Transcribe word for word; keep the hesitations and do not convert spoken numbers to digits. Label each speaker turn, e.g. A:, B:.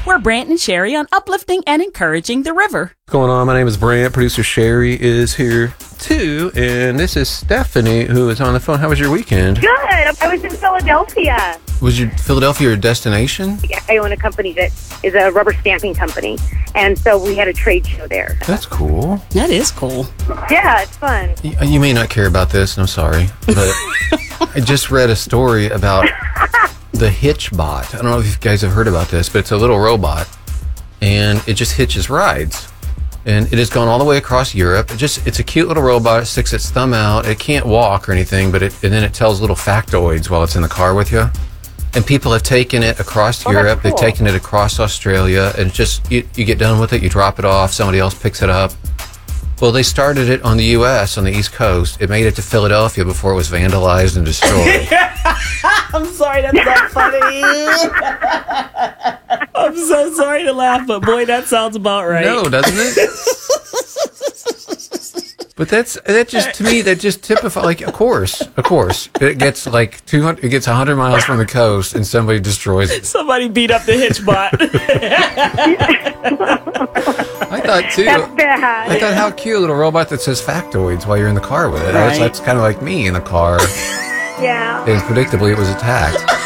A: We're Brant and Sherry on uplifting and encouraging the river.
B: What's going on? My name is Brant. Producer Sherry is here too. And this is Stephanie, who is on the phone. How was your weekend?
C: Good. I was in Philadelphia.
B: Was your Philadelphia your destination?
C: I own a company that is a rubber stamping company. And so we had a trade show there.
B: That's cool.
A: That is cool.
C: Yeah, it's fun.
B: You, you may not care about this, and I'm sorry, but I just read a story about the Hitchbot. I don't know if you guys have heard about this, but it's a little robot, and it just hitches rides. And it has gone all the way across Europe. It just it's a cute little robot. It sticks its thumb out. It can't walk or anything, but it and then it tells little factoids while it's in the car with you. And people have taken it across
C: Oh,
B: Europe.
C: that's cool.
B: They've taken it across Australia, and just you, you get done with it, you drop it off, somebody else picks it up. Well, they started it on the U S on the East Coast. It made it to Philadelphia before it was vandalized and destroyed.
A: I'm sorry, that's not funny. I'm so sorry to laugh, but boy, that sounds about right.
B: No, doesn't it? But that's that just to me that just typifies like of course, of course it gets like two hundred, it gets one hundred miles from the coast and somebody destroys it.
A: Somebody beat up the Hitchbot.
B: I thought too.
C: That's bad.
B: I thought how cute a little robot that says factoids while you're in the car with it.
A: Right.
B: That's, that's kind of like me in the car,
C: Yeah.
B: and predictably it was attacked.